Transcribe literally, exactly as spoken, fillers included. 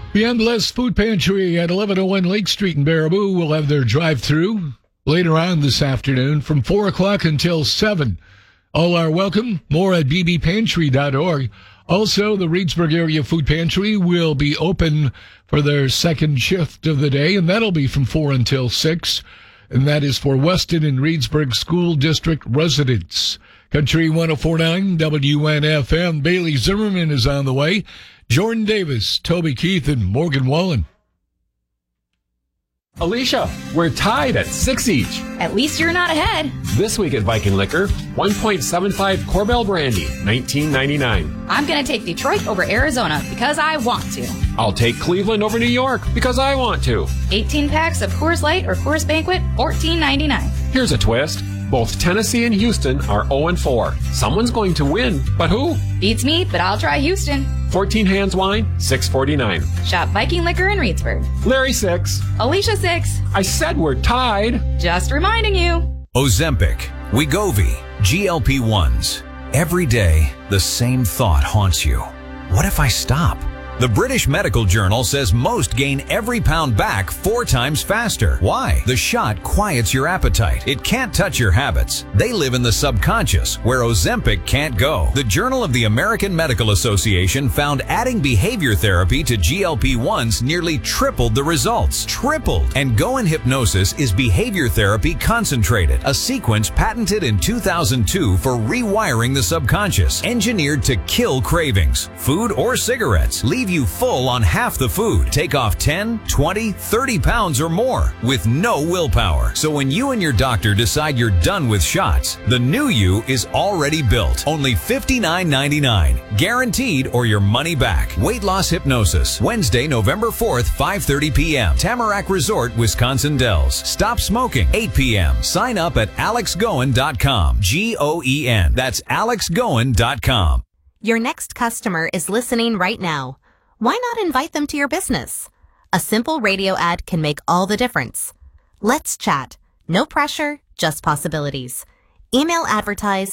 The Endless Food Pantry at eleven oh one Lake Street in Baraboo will have their drive-thru later on this afternoon from four o'clock until seven. All are welcome. More at b b pantry dot org. Also, the Reedsburg Area Food Pantry will be open for their second shift of the day, and that'll be from four until six. And that is for Weston and Reedsburg School District residents. Country one oh four point nine W N F M. Bailey Zimmerman is on the way. Jordan Davis, Toby Keith, and Morgan Wallen. Alicia, we're tied at six each. At least you're not ahead. This week at Viking Liquor, one point seven five Corbel Brandy, nineteen ninety-nine. I'm going to take Detroit over Arizona because I want to. I'll take Cleveland over New York because I want to. eighteen packs of Coors Light or Coors Banquet, fourteen ninety-nine. Here's a twist. Both Tennessee and Houston are oh and four. Someone's going to win, but who? Beats me, but I'll try Houston. fourteen Hands Wine, six forty-nine. Shop Viking Liquor in Reedsburg. Larry, six. Alicia, six. I said we're tied. Just reminding you. Ozempic, Wegovy, G L P ones. Every day, the same thought haunts you. What if I stop? The British Medical Journal says most gain every pound back four times faster. Why? The shot quiets your appetite. It can't touch your habits. They live in the subconscious, where Ozempic can't go. The Journal of the American Medical Association found adding behavior therapy to G L P ones nearly tripled the results. Tripled! And Go in Hypnosis is behavior therapy concentrated, a sequence patented in two thousand two for rewiring the subconscious, engineered to kill cravings, food or cigarettes, leave you full on half the food, take off ten, twenty, thirty pounds or more with no willpower. So when you and your doctor decide you're done with shots, the new you is already built. Only fifty-nine ninety-nine. Guaranteed or your money back. Weight Loss Hypnosis. Wednesday, November fourth, five thirty p.m. Tamarack Resort, Wisconsin Dells. Stop smoking, eight p.m. Sign up at alex goen dot com. G O E N. That's alex goen dot com. Your next customer is listening right now. Why not invite them to your business? A simple radio ad can make all the difference. Let's chat. No pressure, just possibilities. Email advertise